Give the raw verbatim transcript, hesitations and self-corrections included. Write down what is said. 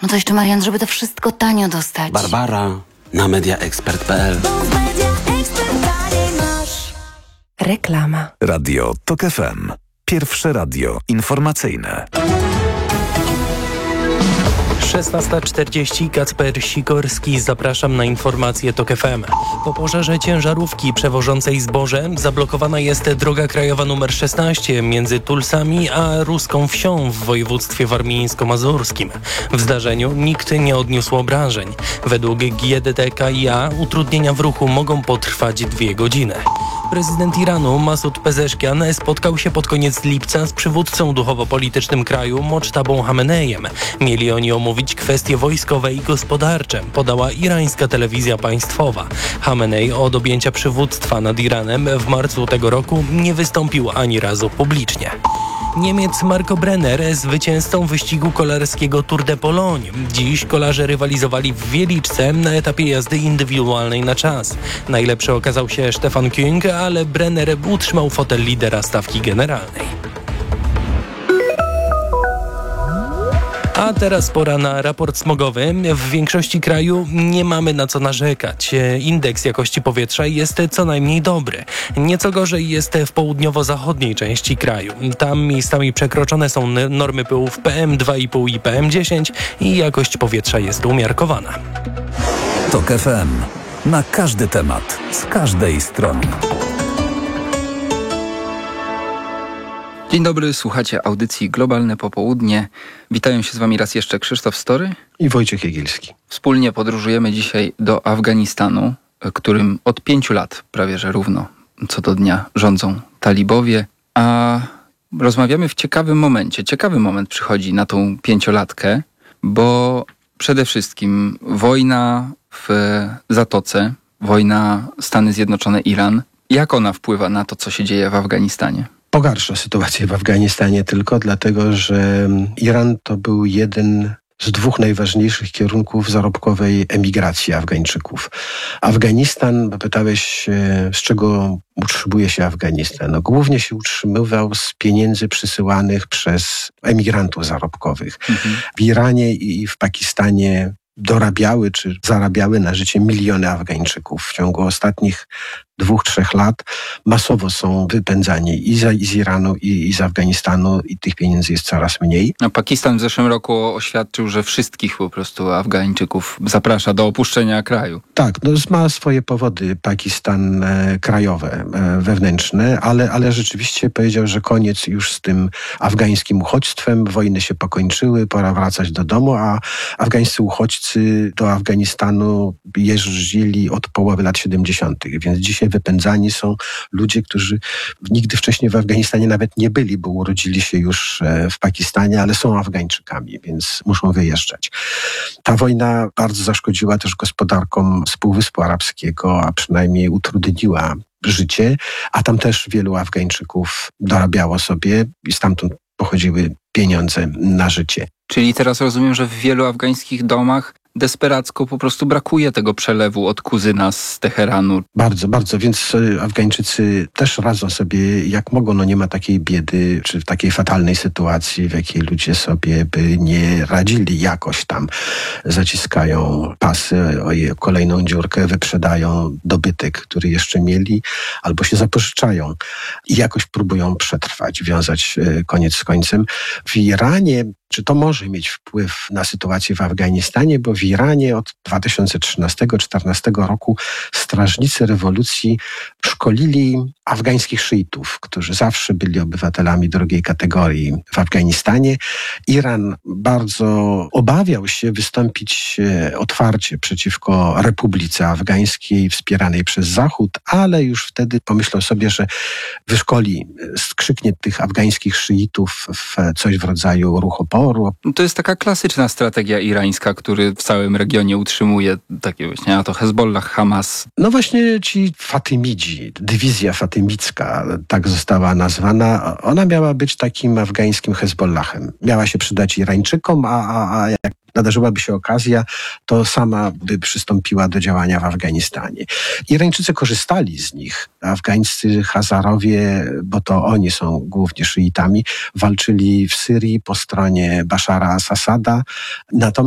No to jeszcze, Marian, żeby to wszystko tanio dostać. Barbara na media ekspert kropka p l. Reklama. Radio Tok F M. Pierwsze radio informacyjne. szesnasta czterdzieści, Kacper Sikorski, zapraszam na informacje Tok F M. Po pożarze ciężarówki przewożącej zboże zablokowana jest droga krajowa numer szesnaście między Tulsami a Ruską Wsią w województwie warmińsko-mazurskim. W zdarzeniu nikt nie odniósł obrażeń. Według G D T K I A utrudnienia w ruchu mogą potrwać dwie godziny. Prezydent Iranu Masud Pezeszkian spotkał się pod koniec lipca z przywódcą duchowo-politycznym kraju Moctabą Hamenejem. Mieli oni omówić kwestie wojskowe i gospodarcze, podała irańska telewizja państwowa. Hamenej od objęcia przywództwa nad Iranem w marcu tego roku nie wystąpił ani razu publicznie. Niemiec Marco Brenner zwycięzcą wyścigu kolarskiego Tour de Pologne. Dziś kolarze rywalizowali w Wieliczce na etapie jazdy indywidualnej na czas. Najlepszy okazał się Stefan Küng, ale Brenner utrzymał fotel lidera stawki generalnej. A teraz pora na raport smogowy. W większości kraju nie mamy na co narzekać. Indeks jakości powietrza jest co najmniej dobry. Nieco gorzej jest w południowo-zachodniej części kraju. Tam miejscami przekroczone są normy pyłów P M dwa i pół i P M dziesięć i jakość powietrza jest umiarkowana. Tok F M. Na każdy temat, z każdej strony. Dzień dobry, słuchacie audycji Globalne Popołudnie. Witają się z wami raz jeszcze Krzysztof Story i Wojciech Jagielski. Wspólnie podróżujemy dzisiaj do Afganistanu, którym od pięciu lat, prawie że równo, co do dnia rządzą talibowie, a rozmawiamy w ciekawym momencie. Ciekawy moment przychodzi na tą pięciolatkę, bo przede wszystkim wojna w Zatoce, wojna Stany Zjednoczone-Iran. Jak ona wpływa na to, co się dzieje w Afganistanie? Pogarsza sytuację w Afganistanie tylko dlatego, że Iran to był jeden z dwóch najważniejszych kierunków zarobkowej emigracji Afgańczyków. Afganistan, pytałeś, z czego utrzymuje się Afganistan? No, głównie się utrzymywał z pieniędzy przysyłanych przez emigrantów zarobkowych. Mhm. W Iranie i w Pakistanie dorabiały czy zarabiały na życie miliony Afgańczyków. W ciągu ostatnich dwóch, trzech lat masowo są wypędzani i, za, i z Iranu, i, i z Afganistanu i tych pieniędzy jest coraz mniej. No, Pakistan w zeszłym roku oświadczył, że wszystkich po prostu Afgańczyków zaprasza do opuszczenia kraju. Tak, no ma swoje powody Pakistan e, krajowe, e, wewnętrzne, ale, ale rzeczywiście powiedział, że koniec już z tym afgańskim uchodźstwem, wojny się pokończyły, pora wracać do domu, a afgańscy uchodźcy do Afganistanu jeździli od połowy lat siedemdziesiątych, więc dzisiaj wypędzani są ludzie, którzy nigdy wcześniej w Afganistanie nawet nie byli, bo urodzili się już w Pakistanie, ale są Afgańczykami, więc muszą wyjeżdżać. Ta wojna bardzo zaszkodziła też gospodarkom z Półwyspu Arabskiego, a przynajmniej utrudniła życie, a tam też wielu Afgańczyków dorabiało sobie i stamtąd pochodziły pieniądze na życie. Czyli teraz rozumiem, że w wielu afgańskich domach desperacko po prostu brakuje tego przelewu od kuzyna z Teheranu. Bardzo, bardzo, więc Afgańczycy też radzą sobie jak mogą. No nie ma takiej biedy, czy w takiej fatalnej sytuacji, w jakiej ludzie sobie by nie radzili. Jakoś tam zaciskają pasy, o kolejną dziurkę, wyprzedają dobytek, który jeszcze mieli, albo się zapożyczają i jakoś próbują przetrwać, wiązać koniec z końcem. W Iranie, czy to może mieć wpływ na sytuację w Afganistanie, bo w Iranie od dwa tysiące trzynastego do dwa tysiące czternastego roku strażnicy rewolucji szkolili afgańskich szyitów, którzy zawsze byli obywatelami drugiej kategorii w Afganistanie. Iran bardzo obawiał się wystąpić otwarcie przeciwko Republice Afgańskiej wspieranej przez Zachód, ale już wtedy pomyślał sobie, że wyszkoli, skrzyknie tych afgańskich szyitów w coś w rodzaju ruchu oporu. To jest taka klasyczna strategia irańska, który w całym regionie utrzymuje takie właśnie, a to Hezbollah, Hamas. No właśnie ci Fatymidzi, dywizja fatymicka, tak została nazwana, ona miała być takim afgańskim Hezbollahem. Miała się przydać Irańczykom, a, a, a jak nadarzyłaby się okazja, to sama by przystąpiła do działania w Afganistanie. Irańczycy korzystali z nich. Afgańscy Hazarowie, bo to oni są głównie szyitami, walczyli w Syrii po stronie Bashara al-Assada. Natomiast